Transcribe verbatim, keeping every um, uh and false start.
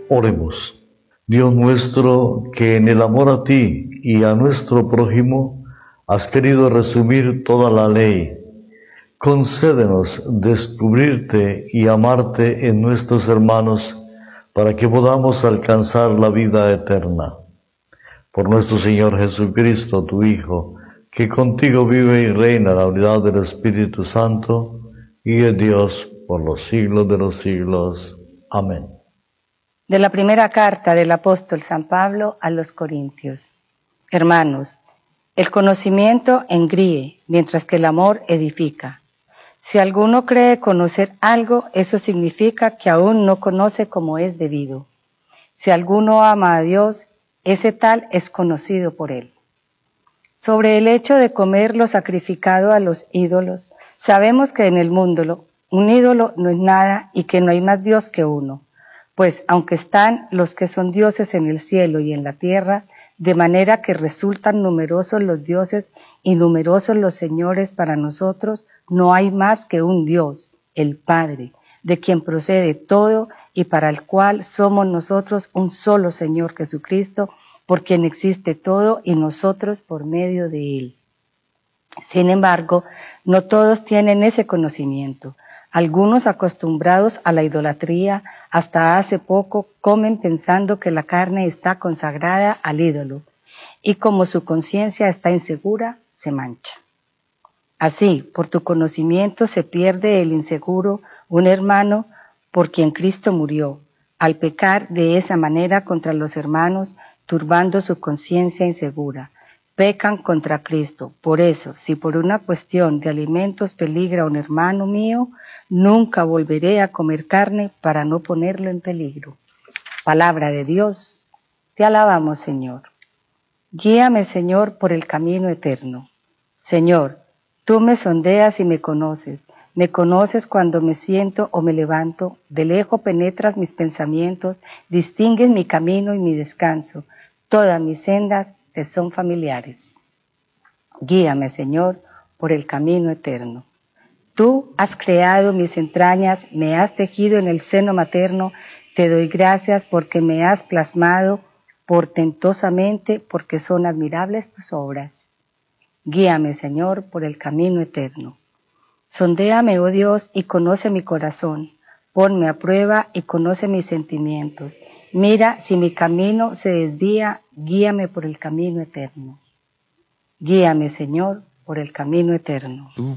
Oremos. Dios nuestro, que en el amor a ti y a nuestro prójimo has querido resumir toda la ley, concédenos descubrirte y amarte en nuestros hermanos para que podamos alcanzar la vida eterna. Por nuestro Señor Jesucristo, tu Hijo, que contigo vive y reina en la unidad del Espíritu Santo, y es Dios por los siglos de los siglos. Amén. De la primera carta del apóstol San Pablo a los Corintios. Hermanos, el conocimiento engríe, mientras que el amor edifica. Si alguno cree conocer algo, eso significa que aún no conoce como es debido. Si alguno ama a Dios, ese tal es conocido por él. Sobre el hecho de comer lo sacrificado a los ídolos, sabemos que en el mundo un ídolo no es nada y que no hay más Dios que uno. Pues aunque están los que son dioses en el cielo y en la tierra, de manera que resultan numerosos los dioses y numerosos los señores para nosotros, no hay más que un Dios, el Padre, de quien procede todo y para el cual somos nosotros un solo Señor Jesucristo, por quien existe todo y nosotros por medio de Él. Sin embargo, no todos tienen ese conocimiento. Algunos, acostumbrados a la idolatría, hasta hace poco comen pensando que la carne está consagrada al ídolo, y como su conciencia está insegura, se mancha. Así, por tu conocimiento se pierde el inseguro, un hermano por quien Cristo murió, al pecar de esa manera contra los hermanos, turbando su conciencia insegura. Pecan contra Cristo. Por eso, si por una cuestión de alimentos peligra un hermano mío, nunca volveré a comer carne para no ponerlo en peligro. Palabra de Dios, te alabamos, Señor. Guíame, Señor, por el camino eterno. Señor, tú me sondeas y me conoces. Me conoces cuando me siento o me levanto. De lejos penetras mis pensamientos, distingues mi camino y mi descanso. Todas mis sendas te son familiares. Guíame, Señor, por el camino eterno. Tú has creado mis entrañas, me has tejido en el seno materno. Te doy gracias porque me has plasmado portentosamente, porque son admirables tus obras. Guíame, Señor, por el camino eterno. Sondéame, oh Dios, y conoce mi corazón. Ponme a prueba y conoce mis sentimientos. Mira si mi camino se desvía, guíame por el camino eterno. Guíame, Señor, por el camino eterno. Tú